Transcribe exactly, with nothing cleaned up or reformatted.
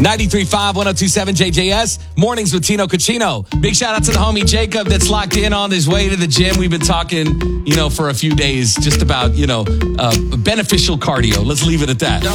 ninety-three point five, one oh two point seven J J S. Mornings with Tino Cucino. Big shout out to the homie Jacob that's locked in on his way to the gym. We've been talking, you know, for a few days just about, you know, uh, beneficial cardio. Let's leave it at that.